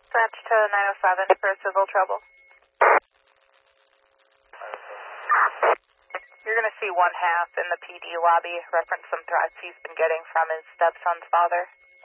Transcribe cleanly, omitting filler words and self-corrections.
Dispatch to 907 for civil trouble. You're going to see one half in the PD lobby reference some threats he's been getting from his stepson's father.